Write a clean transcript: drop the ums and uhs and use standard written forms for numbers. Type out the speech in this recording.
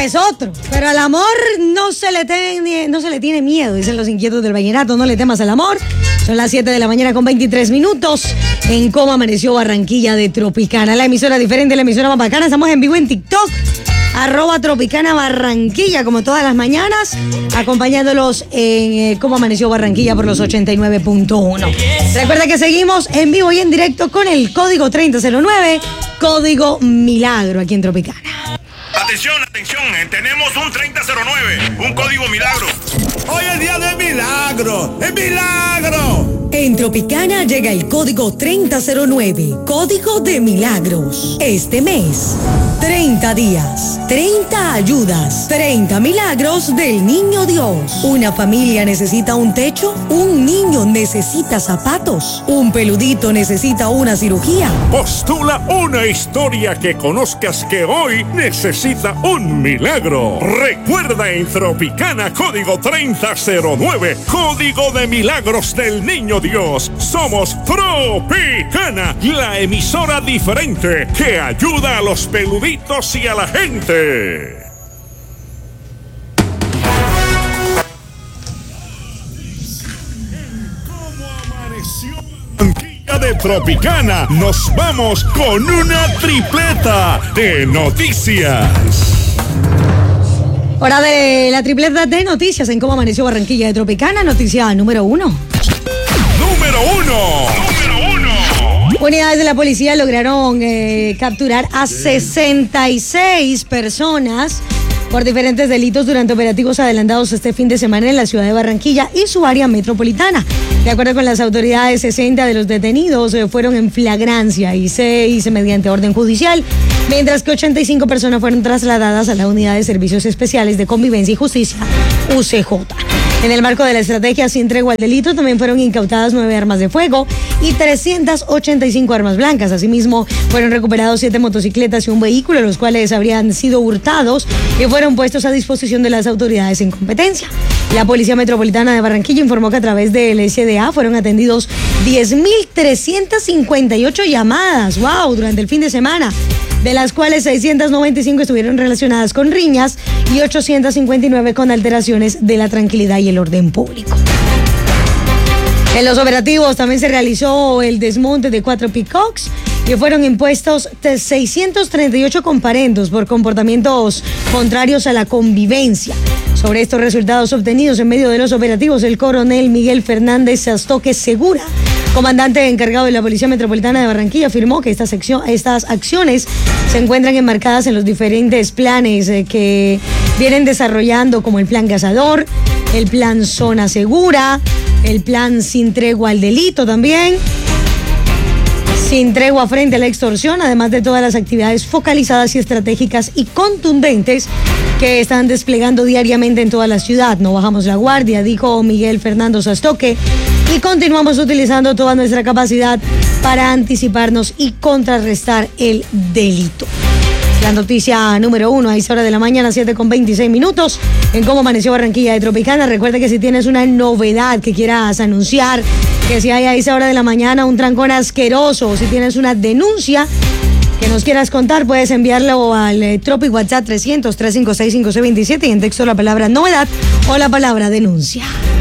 es otro. Pero al amor no se le tiene miedo, dicen los inquietos del vallenato. No le temas al amor. Son las 7 de la mañana con 23 minutos. En cómo amaneció Barranquilla de Tropicana. La emisora diferente, la emisora más bacana. Estamos en vivo en TikTok. @Tropicana Barranquilla, como todas las mañanas, acompañándolos en cómo amaneció Barranquilla por los 89.1. Recuerda que seguimos en vivo y en directo con el código 3009, código Milagro, aquí en Tropicana. Atención, tenemos un 3009, un código milagro. Hoy es día de milagro, ¡es milagro! En Tropicana llega el código 3009, código de milagros. Este mes, 30 días, 30 ayudas, 30 milagros del Niño Dios. Una familia necesita un techo, un niño necesita zapatos, un peludito necesita una cirugía. Postula una historia que conozcas que hoy necesita un milagro. Recuerda en Tropicana, código 3009, código de milagros del Niño Dios. Somos Tropicana, la emisora diferente que ayuda a los peluditos y a la gente. ¿Cómo amaneció Barranquilla de Tropicana? Nos vamos con una tripleta de noticias. Hora de la tripleta de noticias en cómo amaneció Barranquilla de Tropicana. Noticia número 1. Número uno. Unidades de la policía lograron capturar a 66 personas por diferentes delitos durante operativos adelantados este fin de semana en la ciudad de Barranquilla y su área metropolitana. De acuerdo con las autoridades, 60 de los detenidos fueron en flagrancia y 6 mediante orden judicial, mientras que 85 personas fueron trasladadas a la Unidad de Servicios Especiales de Convivencia y Justicia, UCJ. En el marco de la estrategia Sin Tregua al Delito también fueron incautadas 9 armas de fuego y 385 armas blancas. Asimismo, fueron recuperados 7 motocicletas y un vehículo, los cuales habrían sido hurtados y fueron puestos a disposición de las autoridades en competencia. La Policía Metropolitana de Barranquilla informó que a través del SDA fueron atendidos 10.358 llamadas, durante el fin de semana, de las cuales 695 estuvieron relacionadas con riñas y 859 con alteraciones de la tranquilidad y el orden público. En los operativos también se realizó el desmonte de 4 pick-ups y fueron impuestos 638 comparendos por comportamientos contrarios a la convivencia. Sobre estos resultados obtenidos en medio de los operativos, el coronel Miguel Fernández Sastoque Segura, comandante encargado de la Policía Metropolitana de Barranquilla, afirmó que estas acciones se encuentran enmarcadas en los diferentes planes que vienen desarrollando, como el Plan Cazador, el Plan Zona Segura, el Plan Sin Tregua al Delito también, Sin Tregua frente a la extorsión, además de todas las actividades focalizadas y estratégicas y contundentes que están desplegando diariamente en toda la ciudad. No bajamos la guardia, dijo Miguel Fernando Sastoque, y continuamos utilizando toda nuestra capacidad para anticiparnos y contrarrestar el delito. La noticia número 1 a esta hora de la mañana, 7:26 en cómo amaneció Barranquilla de Tropicana. Recuerda que si tienes una novedad que quieras anunciar, que si hay a esa hora de la mañana un trancón asqueroso, o si tienes una denuncia que nos quieras contar, puedes enviarlo al Tropic WhatsApp 300-356-5627 y en texto la palabra novedad o la palabra denuncia.